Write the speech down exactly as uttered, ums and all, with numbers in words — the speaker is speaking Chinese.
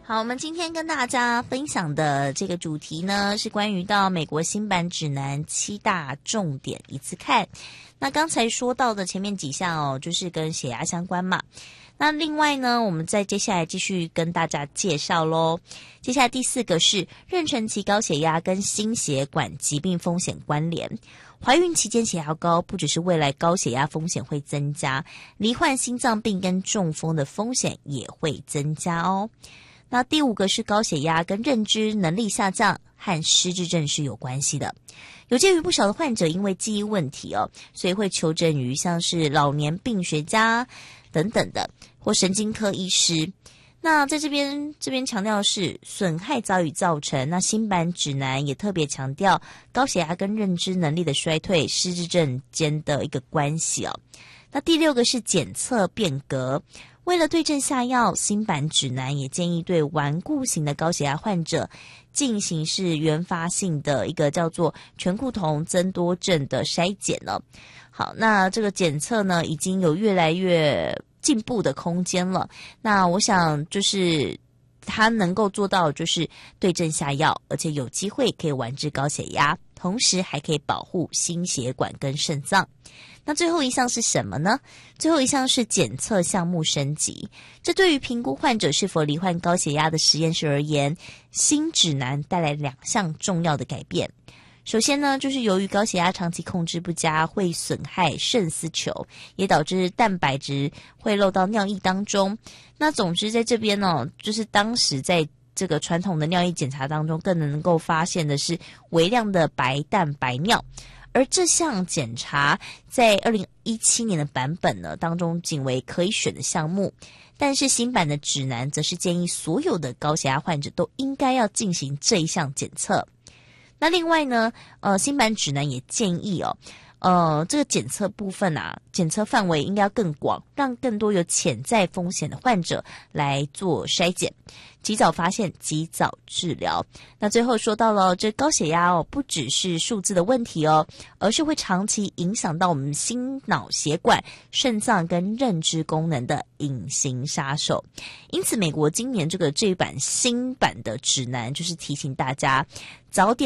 好，我们今天跟大家分享的这个主题呢，是关于到美国新版指南七大重点一次看。那刚才说到的前面几项哦，就是跟血压相关嘛。那另外呢，我们再接下来继续跟大家介绍咯。接下来第四个是妊娠期高血压跟心血管疾病风险关联。怀孕期间血压高，不只是未来高血压风险会增加，罹患心脏病跟中风的风险也会增加哦。那第五个是高血压跟认知能力下降和失智症是有关系的。有鉴于不少的患者因为记忆问题哦，所以会求诊于像是老年病学家等等的，或神经科医师。那在这边这边强调的是损害早已造成，那新版指南也特别强调高血压跟认知能力的衰退、失智症间的一个关系哦。那第六个是检测变革。为了对症下药，新版指南也建议对顽固型的高血压患者进行是原发性的一个叫做醛固酮增多症的筛检了。好，那这个检测呢已经有越来越进步的空间了。那我想就是它能够做到就是对症下药，而且有机会可以挽治高血压，同时还可以保护心血管跟肾脏。那最后一项是什么呢？最后一项是检测项目升级。这对于评估患者是否罹患高血压的实验室而言，新指南带来两项重要的改变。首先呢，就是由于高血压长期控制不佳，会损害肾丝球，也导致蛋白质会漏到尿液当中。那总之在这边呢，就是当时在这个传统的尿液检查当中，更能够发现的是微量的白蛋白尿。而这项检查在二零一七年的版本呢当中仅为可以选的项目，但是新版的指南则是建议所有的高血压患者都应该要进行这一项检测。那另外呢，呃，新版指南也建议哦，呃，这个检测部分啊，检测范围应该要更广，让更多有潜在风险的患者来做筛检，及早发现，及早治疗。那最后说到了，这高血压哦，不只是数字的问题哦，而是会长期影响到我们心脑血管、肾脏跟认知功能的隐形杀手。因此，美国今年这个这一版新版的指南就是提醒大家早点